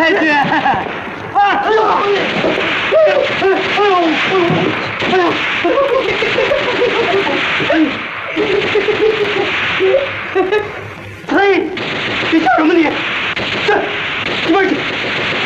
太君！啊！哎呦！嘿，你干什么你？这一边去！